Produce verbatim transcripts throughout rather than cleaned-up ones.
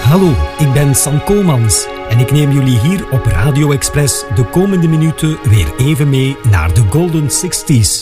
Hallo, ik ben Sam Komans en ik neem jullie hier op Radio Express de komende minuten weer even mee naar de Golden Sixties.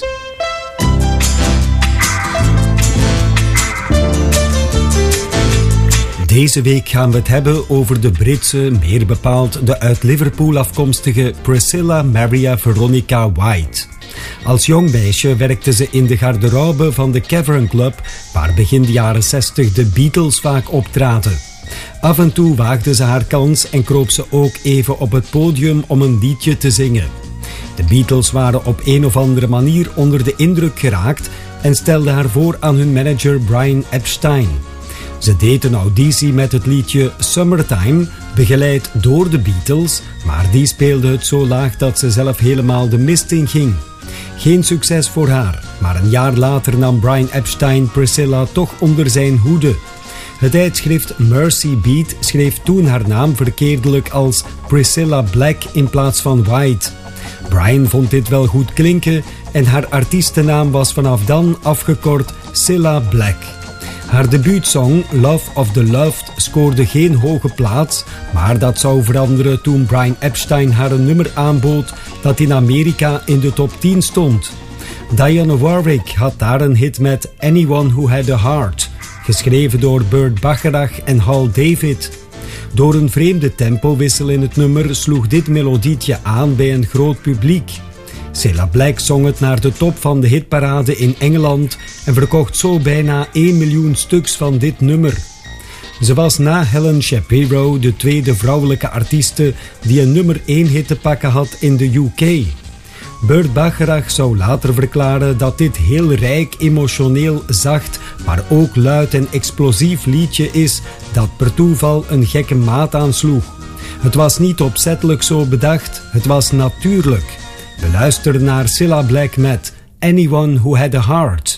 Deze week gaan we het hebben over de Britse, meer bepaald de uit Liverpool afkomstige Priscilla Maria Veronica White. Als jong meisje werkte ze in de garderobe van de Cavern Club, waar begin de jaren zestig de Beatles vaak optraden. Af en toe waagde ze haar kans en kroop ze ook even op het podium om een liedje te zingen. De Beatles waren op een of andere manier onder de indruk geraakt en stelden haar voor aan hun manager Brian Epstein. Ze deed een auditie met het liedje Summertime, begeleid door de Beatles, maar die speelde het zo laag dat ze zelf helemaal de mist in ging. Geen succes voor haar, maar een jaar later nam Brian Epstein Priscilla toch onder zijn hoede. Het tijdschrift Mercy Beat schreef toen haar naam verkeerdelijk als Priscilla Black in plaats van White. Brian vond dit wel goed klinken en haar artiestennaam was vanaf dan afgekort Cilla Black. Haar debuutsong Love of the Loved scoorde geen hoge plaats, maar dat zou veranderen toen Brian Epstein haar een nummer aanbood dat in Amerika in de top tien stond. Dionne Warwick had daar een hit met Anyone Who Had a Heart, geschreven door Burt Bacharach en Hal David. Door een vreemde tempowissel in het nummer sloeg dit melodietje aan bij een groot publiek. Cilla Black zong het naar de top van de hitparade in Engeland en verkocht zo bijna één miljoen stuks van dit nummer. Ze was na Helen Shapiro de tweede vrouwelijke artieste die een nummer één hit te pakken had in de U K. Burt Bacharach zou later verklaren dat dit heel rijk, emotioneel, zacht, maar ook luid en explosief liedje is dat per toeval een gekke maat aansloeg. Het was niet opzettelijk zo bedacht, het was natuurlijk. We luisteren naar Cilla Black met Anyone Who Had a Heart.